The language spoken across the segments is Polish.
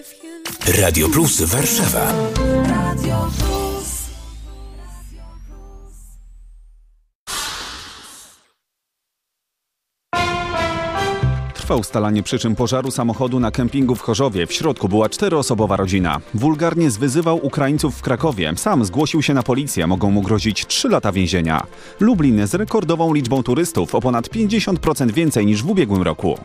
Radio Plus Warszawa. Trwa ustalanie przyczyn pożaru samochodu na kempingu w Chorzowie. W środku była 4-osobowa rodzina. Wulgarnie zwyzywał Ukraińców w Krakowie. Sam zgłosił się na policję. Mogą mu grozić 3 lata więzienia. Lublin z rekordową liczbą turystów, o ponad 50% więcej niż w ubiegłym roku.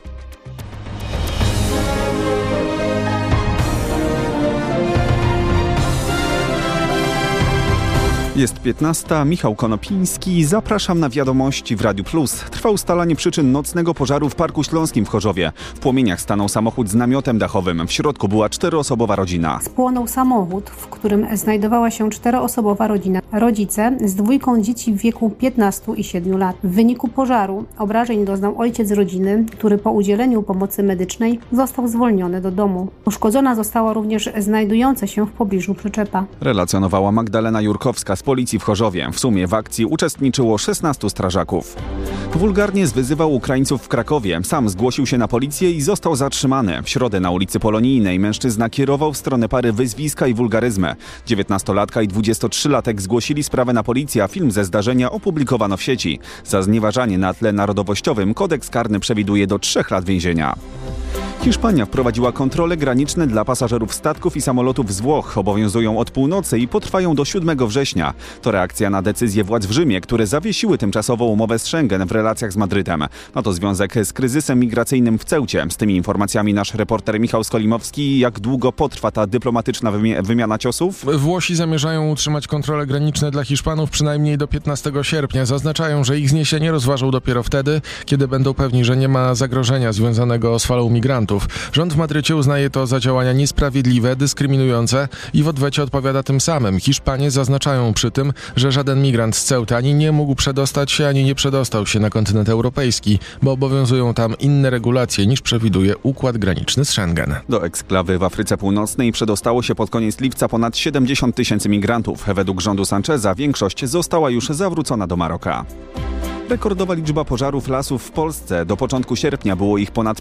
Jest 15. Michał Konopiński. Zapraszam na wiadomości w Radiu Plus. Trwa ustalanie przyczyn nocnego pożaru w Parku Śląskim w Chorzowie. W płomieniach stanął samochód z namiotem dachowym. W środku była 4-osobowa rodzina. Spłonął samochód, w którym znajdowała się 4-osobowa rodzina. Rodzice z 2 dzieci w wieku 15 i 7 lat. W wyniku pożaru obrażeń doznał ojciec rodziny, który po udzieleniu pomocy medycznej został zwolniony do domu. Uszkodzona została również znajdująca się w pobliżu przyczepa. Relacjonowała Magdalena Jurkowska z policji w Chorzowie. W sumie w akcji uczestniczyło 16 strażaków. Wulgarnie zwyzywał Ukraińców w Krakowie. Sam zgłosił się na policję i został zatrzymany. W środę na ulicy Polonijnej mężczyzna kierował w stronę pary wyzwiska i wulgaryzmy. 19-latka i 23-latek zgłosili sprawę na policję, a film ze zdarzenia opublikowano w sieci. Za znieważanie na tle narodowościowym kodeks karny przewiduje do 3 lat więzienia. Hiszpania wprowadziła kontrole graniczne dla pasażerów statków i samolotów z Włoch. Obowiązują od północy i potrwają do 7 września. To reakcja na decyzję władz w Rzymie, które zawiesiły tymczasowo umowę z Schengen w relacjach z Madrytem. Ma to związek z kryzysem migracyjnym w Ceucie. Z tymi informacjami nasz reporter Michał Skolimowski. Jak długo potrwa ta dyplomatyczna wymiana ciosów? Włosi zamierzają utrzymać kontrole graniczne dla Hiszpanów przynajmniej do 15 sierpnia. Zaznaczają, że ich zniesienie rozważą dopiero wtedy, kiedy będą pewni, że nie ma zagrożenia związanego z falą migrantów. Rząd w Madrycie uznaje to za działania niesprawiedliwe, dyskryminujące i w odwecie odpowiada tym samym. Hiszpanie zaznaczają przy tym, że żaden migrant z Ceuty ani nie mógł przedostać się, ani nie przedostał się na kontynent europejski, bo obowiązują tam inne regulacje niż przewiduje układ graniczny z Schengen. Do eksklawy w Afryce Północnej przedostało się pod koniec lipca ponad 70 000 migrantów. Według rządu Sancheza większość została już zawrócona do Maroka. Rekordowa liczba pożarów lasów w Polsce. Do początku sierpnia było ich ponad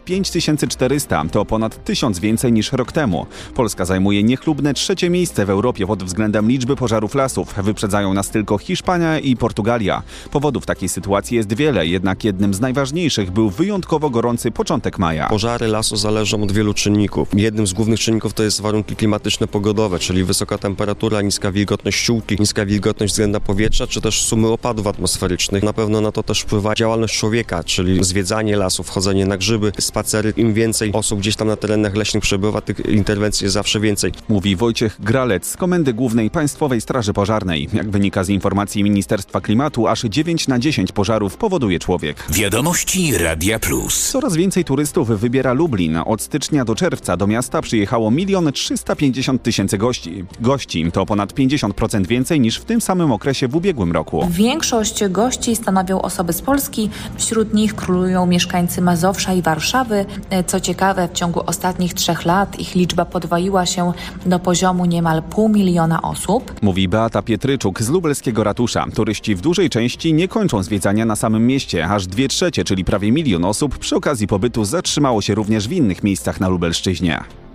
5400. To ponad 1000 więcej niż rok temu. Polska zajmuje niechlubne 3. miejsce w Europie pod względem liczby pożarów lasów. Wyprzedzają nas tylko Hiszpania i Portugalia. Powodów takiej sytuacji jest wiele, jednak jednym z najważniejszych był wyjątkowo gorący początek maja. Pożary lasu zależą od wielu czynników. Jednym z głównych czynników to jest warunki klimatyczne pogodowe, czyli wysoka temperatura, niska wilgotność ściółki, niska wilgotność względna powietrza, czy też sumy opadów atmosferycznych. Na pewno na to też wpływa działalność człowieka, czyli zwiedzanie lasów, chodzenie na grzyby, spacery. Im więcej osób gdzieś tam na terenach leśnych przebywa, tych interwencji jest zawsze więcej. Mówi Wojciech Gralec z Komendy Głównej Państwowej Straży Pożarnej. Jak wynika z informacji Ministerstwa Klimatu, aż 9 na 10 pożarów powoduje człowiek. Wiadomości Radia Plus. Coraz więcej turystów wybiera Lublin. Od stycznia do czerwca do miasta przyjechało 1 350 000 gości. To ponad 50% więcej niż w tym samym okresie w ubiegłym roku. Większość gości stanowią osoby z Polski. Wśród nich królują mieszkańcy Mazowsza i Warszawy. Co ciekawe, w ciągu ostatnich 3 lat ich liczba podwoiła się do poziomu niemal 500 000 osób. Mówi Beata Pietryczuk z lubelskiego ratusza. Turyści w dużej części nie kończą zwiedzania na samym mieście. Aż 2/3, czyli prawie 1 000 000 osób przy okazji pobytu zatrzymało się również w innych miejscach na Lubelszczyźnie.